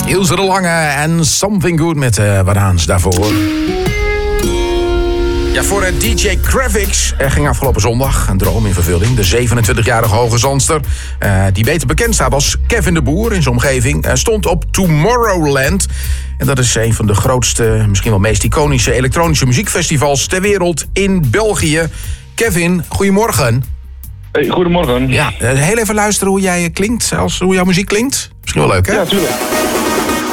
Ilse de Lange en Something Good met Wadaans daarvoor. Ja, voor DJ Kravix ging afgelopen zondag een droom in vervulling. De 27-jarige hoge zandster, die beter bekend staat als Kevin de Boer in zijn omgeving, stond op Tomorrowland. En dat is een van de grootste, misschien wel meest iconische elektronische muziekfestivals ter wereld in België. Kevin, goedemorgen. Hey, goedemorgen. Ja, heel even luisteren hoe jij klinkt, hoe jouw muziek klinkt. Misschien wel leuk, hè? Ja, tuurlijk.